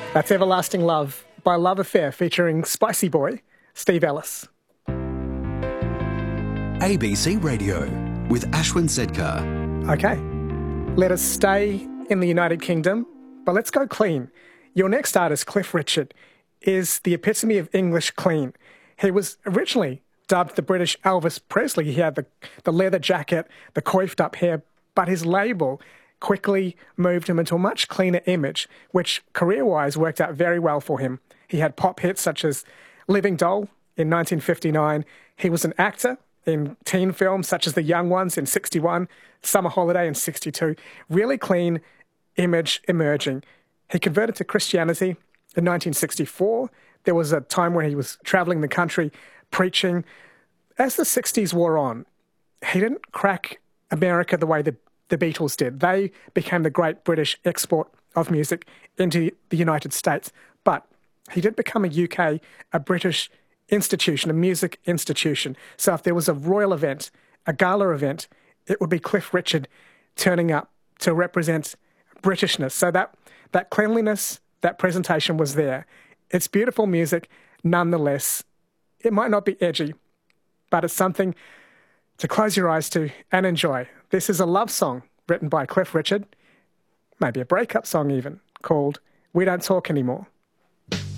That's Everlasting Love by Love Affair featuring Spicy Boy, Steve Ellis. ABC Radio with Ashwin Sedkar. Okay, let us stay in the United Kingdom, but let's go clean. Your next artist, Cliff Richard, is the epitome of English clean. He was originally dubbed the British Elvis Presley. He had the leather jacket, the coiffed up hair, but his label quickly moved him into a much cleaner image, which career-wise worked out very well for him. He had pop hits such as Living Doll in 1959. He was an actor in teen films such as The Young Ones in 61, Summer Holiday in 62. Really clean image emerging. He converted to Christianity in 1964. There was a time when he was traveling the country preaching. As the 60s wore on, he didn't crack America the way the Beatles did. They became the great British export of music into the United States. But he did become a British institution, a music institution. So if there was a royal event, a gala event, it would be Cliff Richard turning up to represent Britishness. So that cleanliness, that presentation was there. It's beautiful music nonetheless. It might not be edgy, but it's something to close your eyes to and enjoy. This is a love song written by Cliff Richard, maybe a breakup song even, called We Don't Talk Anymore.